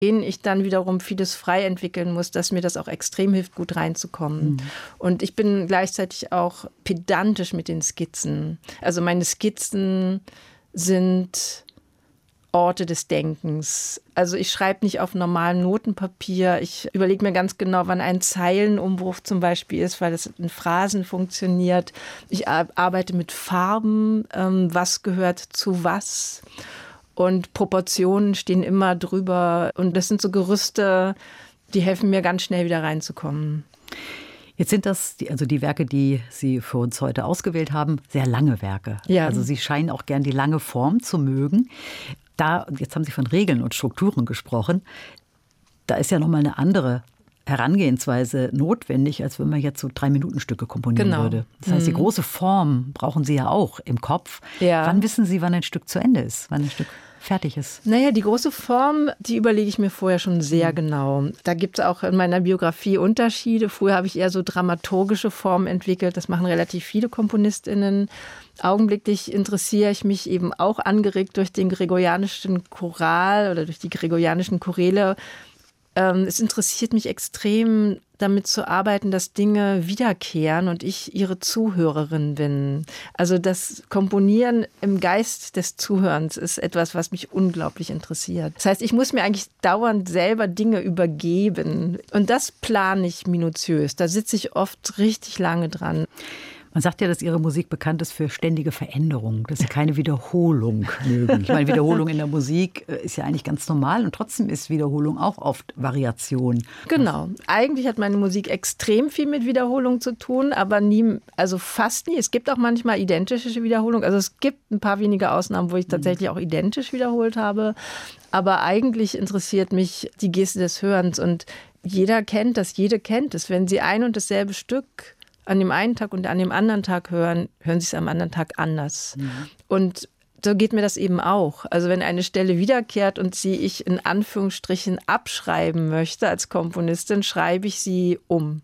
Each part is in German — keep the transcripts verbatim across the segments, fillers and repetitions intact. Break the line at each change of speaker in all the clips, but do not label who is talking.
denen ich dann wiederum vieles frei entwickeln muss, dass mir das auch extrem hilft, gut reinzukommen. Mhm. Und ich bin gleichzeitig auch pedantisch mit den Skizzen. Also meine Skizzen sind Orte des Denkens. Also ich schreibe nicht auf normalem Notenpapier. Ich überlege mir ganz genau, wann ein Zeilenumbruch zum Beispiel ist, weil das in Phrasen funktioniert. Ich arbeite mit Farben, ähm, was gehört zu was. Und Proportionen stehen immer drüber. Und das sind so Gerüste, die helfen mir ganz schnell wieder reinzukommen.
Jetzt sind das, die, also die Werke, die Sie für uns heute ausgewählt haben, sehr lange Werke.
Ja.
Also Sie scheinen auch gern die lange Form zu mögen. Da, jetzt haben Sie von Regeln und Strukturen gesprochen. Da ist ja nochmal eine andere Herangehensweise notwendig, als wenn man jetzt so Drei-Minuten-Stücke komponieren
genau.
würde. Das heißt, die große Form brauchen Sie ja auch im Kopf.
Ja.
Wann wissen Sie, wann ein Stück zu Ende ist, wann ein Stück fertig ist?
Naja, die große Form, die überlege ich mir vorher schon sehr mhm. genau. Da gibt es auch in meiner Biografie Unterschiede. Früher habe ich eher so dramaturgische Formen entwickelt. Das machen relativ viele KomponistInnen. Augenblicklich interessiere ich mich eben auch angeregt durch den gregorianischen Choral oder durch die gregorianischen Choräle. Ähm, es interessiert mich extrem, damit zu arbeiten, dass Dinge wiederkehren und ich ihre Zuhörerin bin. Also das Komponieren im Geist des Zuhörens ist etwas, was mich unglaublich interessiert. Das heißt, ich muss mir eigentlich dauernd selber Dinge übergeben. Und das plane ich minutiös. Da sitze ich oft richtig lange dran.
Man sagt ja, dass Ihre Musik bekannt ist für ständige Veränderung, dass Sie keine Wiederholung mögen. Ich meine, Wiederholung in der Musik ist ja eigentlich ganz normal und trotzdem ist Wiederholung auch oft Variation.
Genau. Eigentlich hat meine Musik extrem viel mit Wiederholung zu tun, aber nie, also fast nie. Es gibt auch manchmal identische Wiederholung. Also es gibt ein paar wenige Ausnahmen, wo ich tatsächlich auch identisch wiederholt habe. Aber eigentlich interessiert mich die Geste des Hörens und jeder kennt das, jede kennt es. Wenn Sie ein und dasselbe Stück an dem einen Tag und an dem anderen Tag hören, hören Sie es am anderen Tag anders. Mhm. Und so geht mir das eben auch. Also wenn eine Stelle wiederkehrt und sie ich in Anführungsstrichen abschreiben möchte als Komponistin, schreibe ich sie um.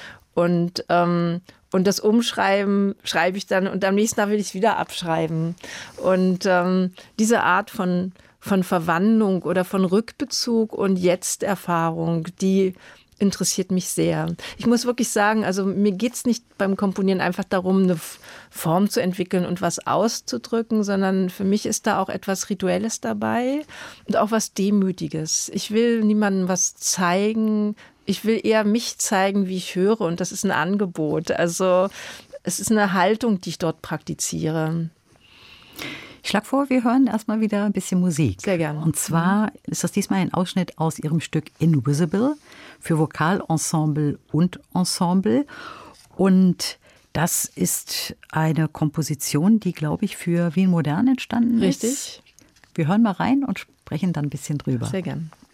Und, ähm, und das Umschreiben schreibe ich dann und am nächsten Tag will ich es wieder abschreiben. Und ähm, diese Art von, von Verwandlung oder von Rückbezug und Jetzt-Erfahrung, die interessiert mich sehr. Ich muss wirklich sagen, also mir geht es nicht beim Komponieren einfach darum, eine Form zu entwickeln und was auszudrücken, sondern für mich ist da auch etwas Rituelles dabei und auch was Demütiges. Ich will niemandem was zeigen. Ich will eher mich zeigen, wie ich höre und das ist ein Angebot. Also es ist eine Haltung, die ich dort praktiziere.
Ich schlage vor, wir hören erstmal wieder ein bisschen Musik.
Sehr gerne.
Und zwar ist das diesmal ein Ausschnitt aus Ihrem Stück Invisible für Vokalensemble und Ensemble. Und das ist eine Komposition, die, glaube ich, für Wien Modern entstanden ist.
Richtig.
Wir hören mal rein und sprechen dann ein bisschen drüber.
Sehr gerne.